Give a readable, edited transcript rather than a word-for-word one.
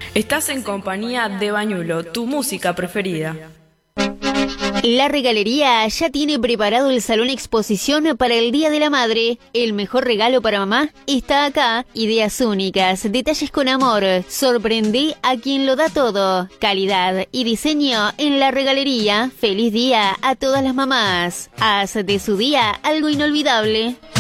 Estás en compañía de Bañulo, tu música preferida. La Regalería ya tiene preparado el salón exposición para el Día de la Madre. El mejor regalo para mamá está acá. Ideas únicas, detalles con amor. Sorprende a quien lo da todo. Calidad y diseño en La Regalería. Feliz día a todas las mamás. Haz de su día algo inolvidable.